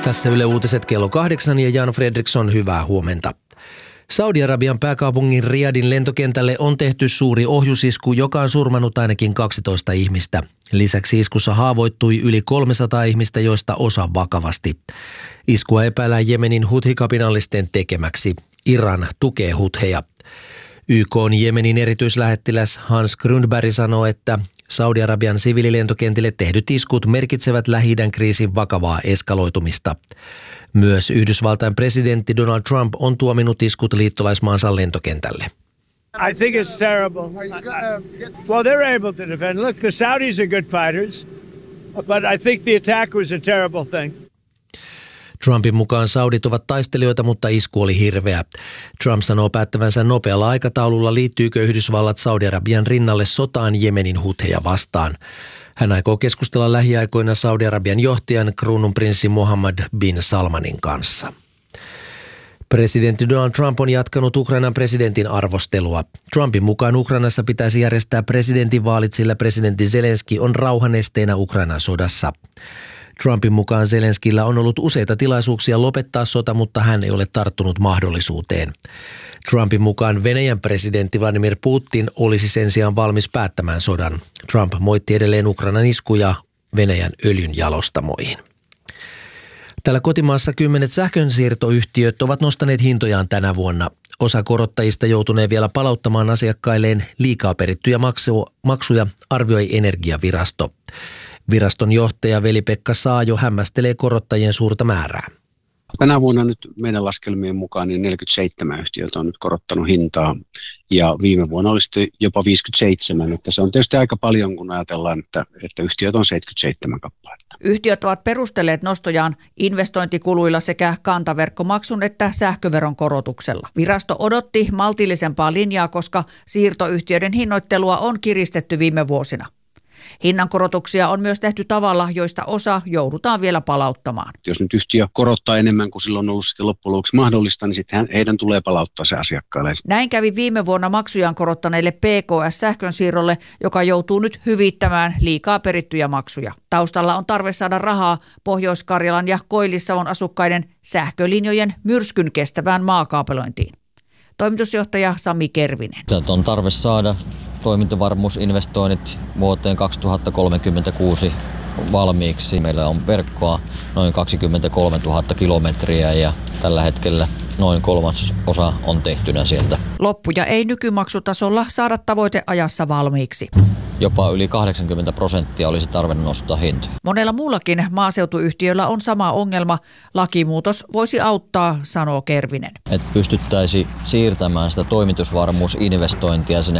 Tässä Yle Uutiset kello 8 ja Jan Fredriksson, hyvää huomenta. Saudi-Arabian pääkaupungin Riyadin lentokentälle on tehty suuri ohjusisku, joka on surmannut ainakin 12 ihmistä. Lisäksi iskussa haavoittui yli 300 ihmistä, joista osa vakavasti. Iskua epäillään Jemenin Huthi-kapinallisten tekemäksi. Iran tukee Hutheja. YK:n Jemenin erityislähettiläs Hans Grundberg sanoo, että Saudi-Arabian siviililentokentille tehdyt iskut merkitsevät Lähi-idän kriisin vakavaa eskaloitumista. Myös Yhdysvaltain presidentti Donald Trump on tuominut iskut liittolaismaansa lentokentälle. I think it's terrible. Well, they're able to defend. Look, the Saudis are good fighters, but I think the attack was a terrible thing. Trumpin mukaan saudit ovat taistelijoita, mutta isku oli hirveä. Trump sanoo päättävänsä nopealla aikataululla, liittyykö Yhdysvallat Saudi-Arabian rinnalle sotaan Jemenin hutheja vastaan. Hän aikoo keskustella lähiaikoina Saudi-Arabian johtajan kruununprinssi Mohammed bin Salmanin kanssa. Presidentti Donald Trump on jatkanut Ukrainan presidentin arvostelua. Trumpin mukaan Ukrainassa pitäisi järjestää presidentinvaalit, sillä presidentti Zelenski on rauhan esteenä Ukrainan sodassa. Trumpin mukaan Zelenskillä on ollut useita tilaisuuksia lopettaa sota, mutta hän ei ole tarttunut mahdollisuuteen. Trumpin mukaan Venäjän presidentti Vladimir Putin olisi sen sijaan valmis päättämään sodan. Trump moitti edelleen Ukrainan iskuja Venäjän öljynjalostamoihin. Täällä kotimaassa 10 sähkönsiirtoyhtiöt ovat nostaneet hintojaan tänä vuonna. Osa korottajista joutunee vielä palauttamaan asiakkailleen liikaa perittyjä maksuja, arvioi Energiavirasto. Viraston johtaja Veli-Pekka Saajo hämmästelee korottajien suurta määrää. Tänä vuonna nyt meidän laskelmien mukaan niin 47 yhtiötä on nyt korottanut hintaa ja viime vuonna oli sitten jopa 57. Että se on tietysti aika paljon, kun ajatellaan, että yhtiöt on 77 kappaletta. Yhtiöt ovat perustelleet nostojaan investointikuluilla sekä kantaverkkomaksun että sähköveron korotuksella. Virasto odotti maltillisempaa linjaa, koska siirtoyhtiöiden hinnoittelua on kiristetty viime vuosina. Hinnankorotuksia on myös tehty tavalla, joista osa joudutaan vielä palauttamaan. Jos nyt yhtiö korottaa enemmän kuin silloin on ollut sitten loppujen lopuksi mahdollista, niin sitten heidän tulee palauttaa se asiakkaille. Näin kävi viime vuonna maksujaan korottaneille PKS-sähkönsiirrolle, joka joutuu nyt hyvittämään liikaa perittyjä maksuja. Taustalla on tarve saada rahaa Pohjois-Karjalan ja Koillis-Savon asukkaiden sähkölinjojen myrskyn kestävään maakaapelointiin. Toimitusjohtaja Sami Kervinen. On tarve saada toimintavarmuusinvestoinnit vuoteen 2036 valmiiksi. Meillä on verkkoa noin 23 000 kilometriä ja tällä hetkellä noin 1/3 on tehtynä sieltä. Loppuja ei nykymaksutasolla saada tavoiteajassa valmiiksi. Jopa yli 80% olisi tarve nostaa hintoja. Monella muullakin maaseutuyhtiöllä on sama ongelma. Lakimuutos voisi auttaa, sanoo Kervinen. Että pystyttäisiin siirtämään sitä toimitusvarmuusinvestointia sinne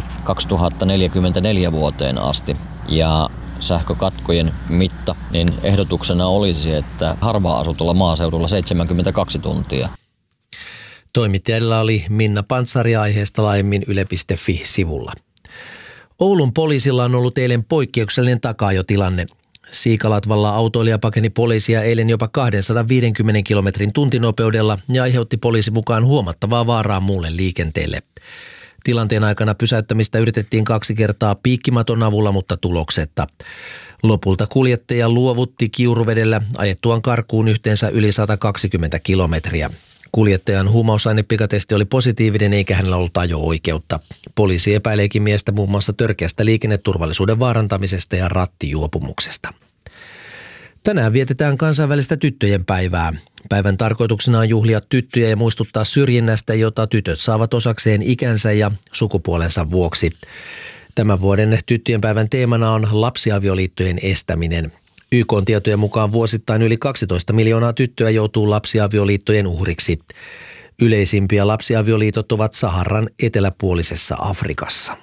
2044 vuoteen asti. Ja sähkökatkojen mitta, niin ehdotuksena olisi, että harvaan asutulla maaseudulla 72 tuntia. Toimittajilla oli Minna Pantsari aiheesta laajemmin yle.fi-sivulla. Oulun poliisilla on ollut eilen poikkeuksellinen takaajotilanne. Siikalatvalla autoilija pakeni poliisia eilen jopa 250 kilometrin tuntinopeudella ja aiheutti poliisi mukaan huomattavaa vaaraa muulle liikenteelle. Tilanteen aikana pysäyttämistä yritettiin 2 kertaa piikkimaton avulla, mutta tuloksetta. Lopulta kuljettaja luovutti Kiuruvedellä ajettuaan karkuun yhteensä yli 120 kilometriä. Kuljettajan huumausainepikatesti oli positiivinen eikä hänellä ollut ajo-oikeutta. Poliisi epäileekin miestä muun muassa törkeästä liikenneturvallisuuden vaarantamisesta ja rattijuopumuksesta. Tänään vietetään kansainvälistä tyttöjen päivää. Päivän tarkoituksena on juhlia tyttöjä ja muistuttaa syrjinnästä, jota tytöt saavat osakseen ikänsä ja sukupuolensa vuoksi. Tämän vuoden tyttöjen päivän teemana on lapsiavioliittojen estäminen. YK:n tietojen mukaan vuosittain yli 12 miljoonaa tyttöä joutuu lapsiavioliittojen uhriksi. Yleisimpiä lapsiavioliitot ovat Saharan eteläpuolisessa Afrikassa.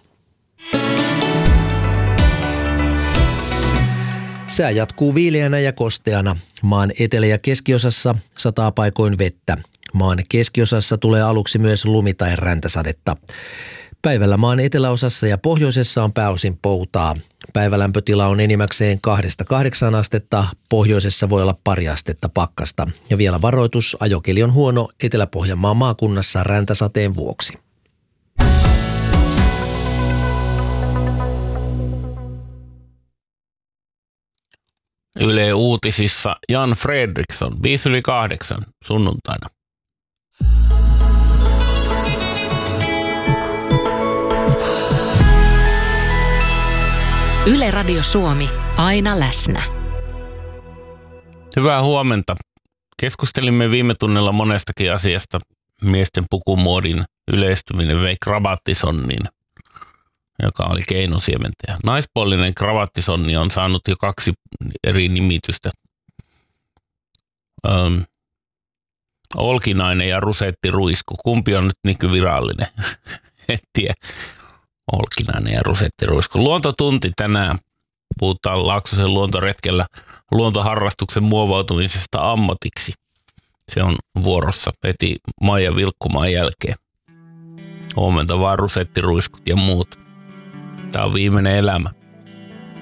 Sää jatkuu viileänä ja kosteana. Maan etelä- ja keskiosassa sataa paikoin vettä. Maan keskiosassa tulee aluksi myös lumi- tai räntäsadetta. Päivällä maan eteläosassa ja pohjoisessa on pääosin poutaa. Päivälämpötila on enimmäkseen 2-8 astetta, pohjoisessa voi olla 2 astetta pakkasta. Ja vielä varoitus, ajokeli on huono Etelä-Pohjanmaan maakunnassa räntäsateen vuoksi. Yle Uutisissa Jan Fredriksson, 7:05 sunnuntaina. Yle Radio Suomi, aina läsnä. Hyvää huomenta. Keskustelimme viime tunnilla monestakin asiasta. Miesten pukumuodin yleistyminen vei kravattisonnin, joka oli keinosiementäjä. Naispuolinen kravattisonni on saanut jo 2 eri nimitystä. Olkinainen ja rusettiruisku. Kumpi on nyt nykyvirallinen? En tiedä. Olkinainen ja rusettiruisku. Luontotunti tänään. Puhutaan Laaksosen luontoretkellä luontoharrastuksen muovautumisesta ammatiksi. Se on vuorossa heti Maija Vilkkumaan jälkeen. Huomenta vaan rusettiruiskut ja muut. Tämä on viimeinen elämä.